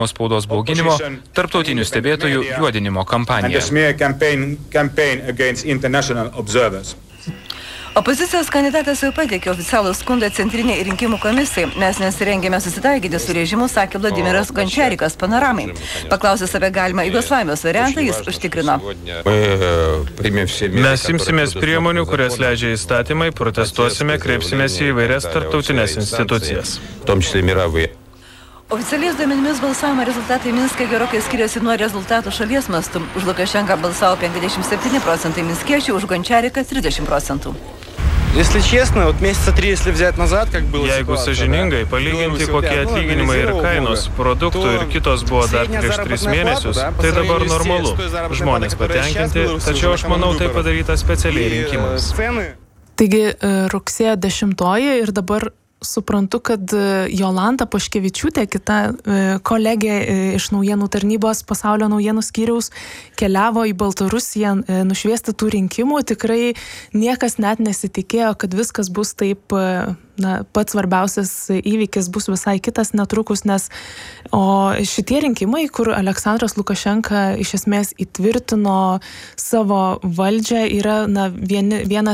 spaudos bauginimo, tarptautinių stebėtojų juodinimo kampaniją. Opozicijos kandidatas jau pateikė oficialų skundą Centrinei rinkimų komisijai. Mes nesirengėme susitaikyti su režimu, sakė Vladimiras Gončiarikas Panoramai. Paklausęs apie galimą Jugoslavijos variantą, jis užtikrino. Mes imsimės priemonių, kurias leidžia įstatymai, protestuosime, kreipsimės į įvairias tarptautinės institucijas. Oficialiais duomenimis balsavimo rezultatai Minske gerokai skiriasi nuo rezultatų šalies mastu. Už Lukašenką balsavo 57% minskiečių, už Gončiariką 30%. Jeigu sąžiningai palyginti, kokie atlyginimai ir kainos, produktų ir kitos buvo dar prieš 3 mėnesius, tai dabar normalu. Žmonės patenkinti, tačiau aš manau, tai padaryta specialiai rinkimams. Taigi rugsėjo 10 ir dabar suprantu, kad Jolanta Paškevičiūtė, kita kolegė iš naujienų tarnybos pasaulio naujienų skyriaus, keliavo į Baltarusiją nušviesti tų rinkimų. Tikrai niekas net nesitikėjo, kad viskas bus taip, pats svarbiausias įvykis bus visai kitas netrukus, nes šitie rinkimai, kur Aleksandras Lukašenka iš esmės įtvirtino savo valdžią, yra viena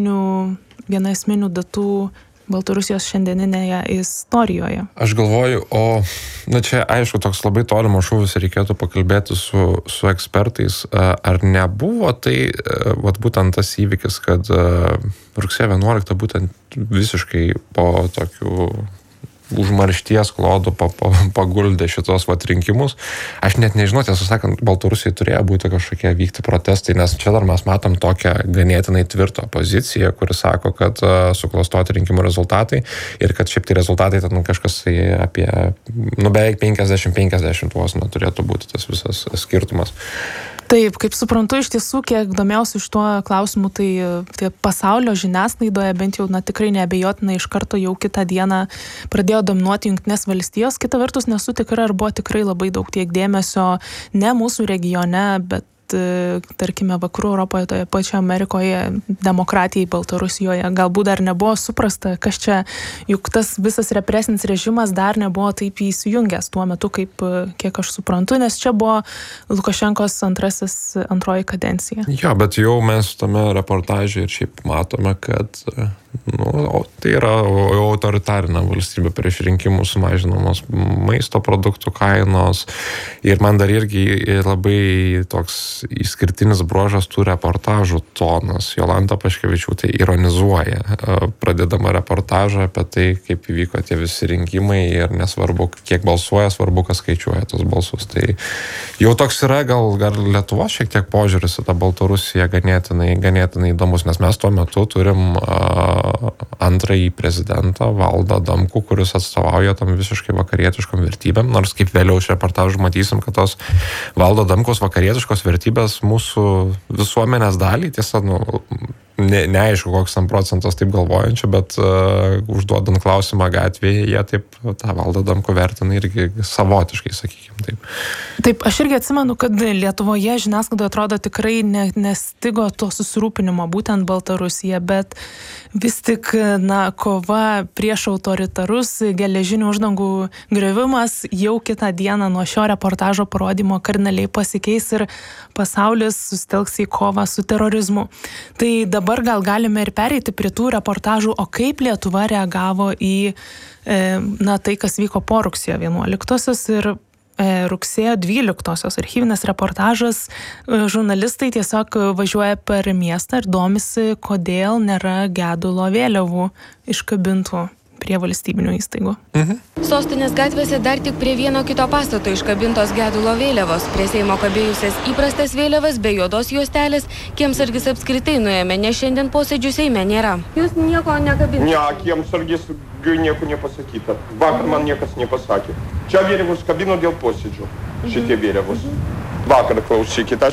esminių datų Baltarusijos šiandieninėje istorijoje. Aš galvoju, čia aišku toks labai tolimo šūvis, reikėtų pakalbėti su ekspertais, ar nebuvo tai būtent tas įvykis, kad rugsėjo 11 būtent visiškai po tokių užmaršties klodų paguldė šitos rinkimus. Aš net nežinau, tiesą sakant, Baltarusijai turėjo būti kažkokie vykti protestai, nes čia dar mes matom tokią ganėtinai tvirtą poziciją, kuri sako, kad suklastoti rinkimų rezultatai ir kad šiaip tai rezultatai ten kažkas apie beveik 50-50 vos turėtų būti tas visas skirtumas. Taip, kaip suprantu, iš tiesų, kiek domėjausi iš tuo klausimu, tai pasaulio žiniasklaidoje bent jau tikrai neabejotinai iš karto jau kitą dieną pradėjo dominuoti Jungtinės valstijos. Kita vertus, nesu tikra, ar buvo tikrai labai daug tiek dėmesio ne mūsų regione, bet tarkime vakarų Europoje, toje pačioje Amerikoje, demokratijai Baltarusijoje. Galbūt dar nebuvo suprasta, kas čia, juk tas visas represinis režimas dar nebuvo taip įsijungęs tuo metu, kiek aš suprantu, nes čia buvo Lukašenkos antroji kadencija. Jo, bet jau mes tame reportaže ir šiaip matome, kad tai yra autoritarinė valstybė, prieš rinkimus sumažinamos maisto produktų kainos ir man dar irgi labai toks išskirtinis bruožas tų reportažų tonas. Jolanta Paškevičiūtė ironizuoja, pradedama reportažą apie tai, kaip įvyko tie visi rinkimai ir nesvarbu, kiek balsuoja, svarbu, kas skaičiuoja tos balsus. Tai jau toks yra gal Lietuvos šiek tiek požiūris į tą Baltarusiją ganėtinai įdomus, nes mes tuo metu turim antrąjį prezidentą Valdą Adamkų, kuris atstovauja tam visiškai vakarietiškom vertybėm, nors kaip vėliau iš reportažų matysim, kad tos Valdo Adamkaus vakarietiškos vertybės mūsų visuomenės dalį, tiesa, neaišku, koks tam procentas taip galvojančių, bet užduodant klausimą gatvėje, jie taip tą Valdą Adamkų vertina irgi savotiškai, sakykime taip. Taip, aš irgi atsimenu, kad Lietuvoje žiniasklaidoje atrodo tikrai nestigo to susirūpinimo būtent Baltarusija, bet vis tik, kova prieš autoritarus, geležinių uždangų griovimas jau kitą dieną nuo šio reportažo parodymo kardinaliai pasikeis ir pasaulis susitelks į kovą su terorizmu. Tai dabar gal galime ir pereiti prie tų reportažų, o kaip Lietuva reagavo į tai, kas vyko po rugsėjo 11-osios ir rugsėjo 12-osios archyvinis reportažas. Žurnalistai tiesiog važiuoja per miestą ir domisi, kodėl nėra gedulo vėliavų iškabintų prie valstybinių įstaigų. Sostinės gatvėse dar tik prie vieno kito pastato iškabintos gedulo vėliavos. Prie Seimo kabėjusias įprastas vėliavas be juodos juostelės kiemsargis apskritai nuėmė, nes šiandien posėdžių Seime nėra. Jūs nieko nekabinate? Ne, kiemsargis nieko nepasakyta. Vakar man niekas nepasakė. Čia vėliavos kabino dėl posėdžių. Šitie vėliavos. Vakar klausykite,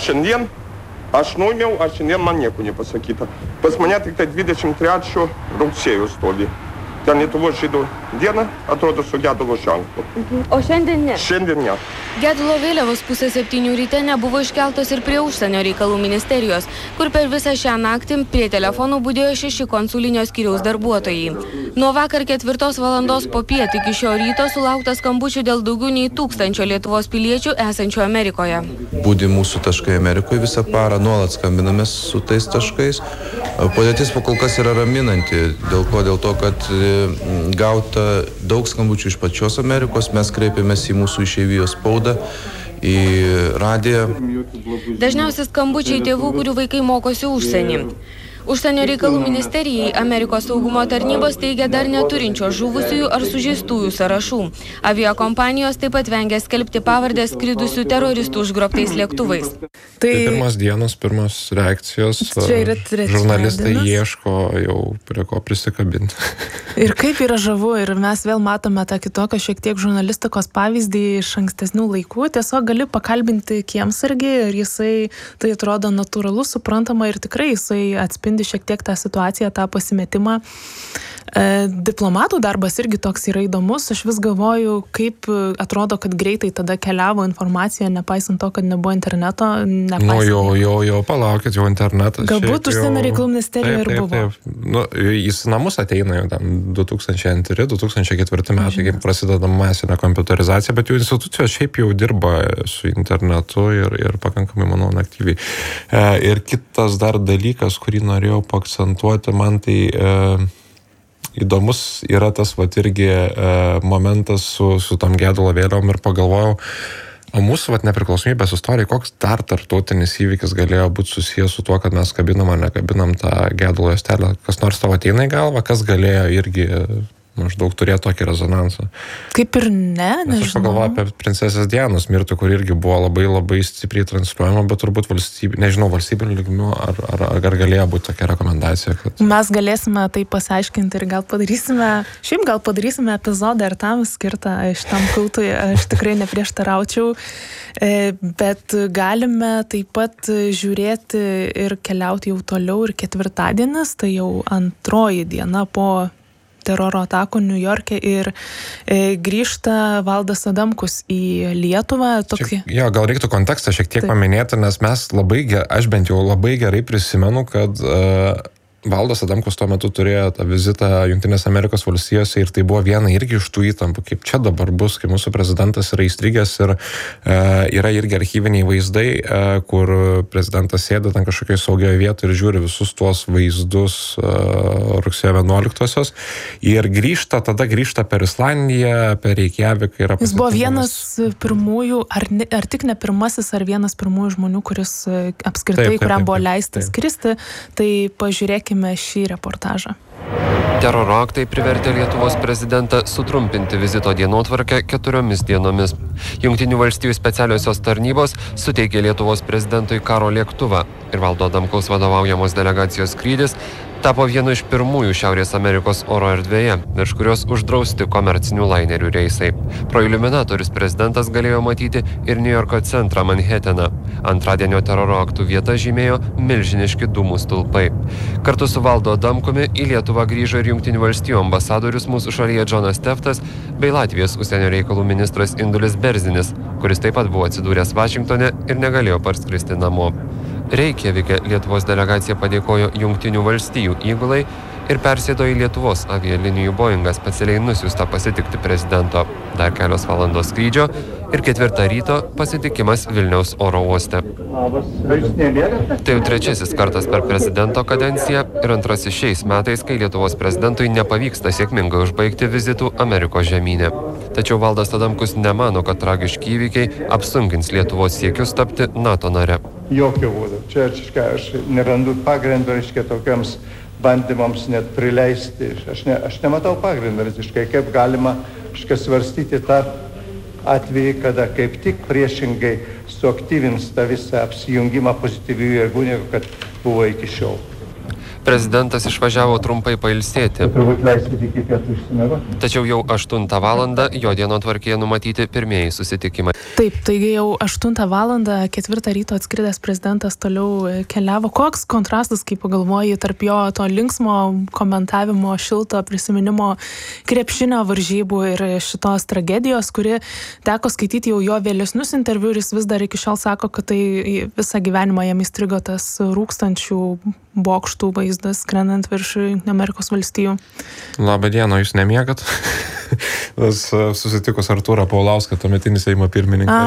aš nuėmiau, šiandien man nieko nepasakyta. Pas mane tik tai 23 rugsėjo stovi. Ten Lietuvos žydų diena atrodo su gedulo ženklu. O šiandien ne? Šiandien ne. Gedulo vėliavos 6:30 ryte nebuvo iškeltos ir prie užsienio reikalų ministerijos, kur per visą šią naktį prie telefonų budėjo 6 konsulinio skyriaus darbuotojai. Nuo vakar 4 valandos popiet iki šio ryto sulaukta skambučių dėl daugiau nei 1000 Lietuvos piliečių esančių Amerikoje. Budi mūsų taškai Amerikoje visą parą, nuolat skambinamės su tais taškais. Padėtis po kol kas yra raminanti. Dėl to, kad gauta daug skambučių iš pačios Amerikos, mes kreipėmės į mūsų išeivijos spaudą, į radiją. Dažniausiai skambučiai tėvų, kurių vaikai mokosi užsienį. Užsienio reikalų ministerijai Amerikos saugumo tarnybos teigia dar neturinčios žuvusiųjų ar sužeistųjų sąrašų. Aviakompanijos taip pat vengia skelbti pavardes skridusių teroristų užgrobtais lėktuvais. Tai pirmas dienos, pirmas reakcijos. Žurnalistai ieško jau prie ko prisikabinti. Ir kaip yra žavu, ir mes vėl matome tą kitokią šiek tiek žurnalistikos pavyzdį iš ankstesnių laikų. Tiesiog gali pakalbinti kiemsargį ir jisai, tai atrodo natūralu, suprantama ir tikrai jisai atspindi šiek tiek tą situaciją, tą pasimetimą. Diplomatų darbas irgi toks yra įdomus. Aš vis galvoju, kaip atrodo, kad greitai tada keliavo informacija, nepaisant to, kad nebuvo interneto. Jau palaukit, jau internetas. Galbūt užsienio reikalų ministerija ir buvo. Taip. Jis namus ateina jau 2002-2004 metai, kaip prasideda masinė kompiuterizacija, bet jų institucijos šiaip jau dirba su internetu ir pakankamai, manau, aktyviai. Ir kitas dar dalykas, kurį norėjau paakcentuoti, man tai įdomus yra tas irgi momentas su tom gedulo vėliavom ir pagalvojau, o mūsų nepriklausomybės istorija, koks dar tarptautinis įvykis galėjo būti susijęs su tuo, kad mes kabinam ar nekabinam tą gedulo juostelę. Kas nors tavo ateina į galvą, kas galėjo irgi maždaug turėjo tokį rezonansą. Kaip ir nežinau. Aš pagalvoju apie princesės Dianos mirtį, kur irgi buvo labai stipriai transliuojama, bet turbūt valstybinių lygmių, ar galėjo būti tokia rekomendacija, kad... Mes galėsime tai pasiaiškinti ir gal padarysime epizodą ir tam skirtą šitam kultui, aš tikrai neprieštaraučiau, bet galime taip pat žiūrėti ir keliauti jau toliau ir ketvirtadienis, tai jau antroji diena po teroro atakų New York'e ir grįžta Valdas Adamkus į Lietuvą. Gal reiktų kontekstą šiek tiek paminėti, nes aš bent jau labai gerai prisimenu, kad Valdas Adamkus tuo metu turėjo tą vizitą Jungtinės Amerikos valstijose ir tai buvo viena irgi iš tų įtampų, kaip čia dabar bus, kai mūsų prezidentas yra įstrigęs ir yra irgi archyviniai vaizdai, kur prezidentas sėda ten kažkokioje saugioje vietoje ir žiūri visus tuos vaizdus rugsėjo 11-osios ir tada grįžta per Islandiją, per Reikjaviką. Jis buvo vienas pirmųjų, ar tik ne pirmasis, ar vienas pirmųjų žmonių, kuris apskritai, kuriam buvo leista skristi, tai pažiūrėkime šį reportažą. Teroro aktai privertė Lietuvos prezidentą sutrumpinti vizito dienotvarkę 4 dienomis. Jungtinių valstijų specialiosios tarnybos suteikė Lietuvos prezidentui karo lėktuvą ir Valdo Adamkaus vadovaujamos delegacijos skrydis tapo vienu iš pirmųjų Šiaurės Amerikos oro erdvėje, virš kurios uždrausti komercinių lainerių reisai. Pro iliuminatorius prezidentas galėjo matyti ir New Yorko centrą Manhattaną. Antradienio teroro aktų vietą žymėjo milžiniški dūmų stulpai. Kartu su Valdo Adamkumi į Lietuvą grįžo ir Jungtinių valstijų ambasadorius mūsų šalyje Džonas Teftas bei Latvijos užsienio reikalų ministras Indulis Berzinis, kuris taip pat buvo atsidūręs Vašingtone ir negalėjo parskristi namo. Reikjavike Lietuvos delegacija padėkojo Jungtinių valstijų įgulai ir persėdo į Lietuvos avialinijų Boeingą specialiai nusiųstą pasitikti prezidento. Dar kelios valandos skrydžio ir 4 ryto pasitikimas Vilniaus oro uoste. Tai jau 3. kartas per prezidento kadenciją ir 2 šiais metais, kai Lietuvos prezidentui nepavyksta sėkmingai užbaigti vizitų Amerikos žemyne. Tačiau Valdas Adamkus nemano, kad tragiški įvykiai apsunkins Lietuvos siekius tapti NATO nare. Jokių būdų. Čia aš nerandu pagrindo, tokiams bandymams net prileisti. Aš nematau pagrindo visiškai, kaip galima svarstyti tą atvejį, kada kaip tik priešingai suaktyvins tą visą apsijungimą pozityvių jėgų, negu kad buvo iki šiol. Prezidentas išvažiavo trumpai pailsėti. Turbūt leiskite iki pietų išsimiegoti. Tačiau jau 8 valandą jo dienotvarkėje numatyti pirmieji susitikimai. Taip, taigi jau 8 valandą 4 ryto atskridęs prezidentas toliau keliavo. Koks kontrastas, kai pagalvoji, tarp jo to linksmo komentavimo, šilto prisiminimo krepšinio varžybų ir šitos tragedijos, kuri teko skaityti jau jo vėlesnius interviu ir jis vis dar iki šiol sako, kad tai visą gyvenimą jam įstrigo tas rūkstančių bokštų vaizdas, skrendant virš Amerikos valstijų. Labą dieną, jūs nemiegat? Susitikus Artūrą Paulauską, tuometinį Seimo pirmininką.